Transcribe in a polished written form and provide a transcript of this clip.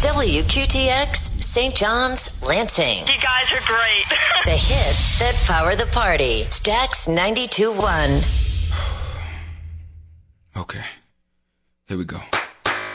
WQTX, St. John's, Lansing. You guys are great. The hits that power the party. Stax 92.1. Okay. Here we go.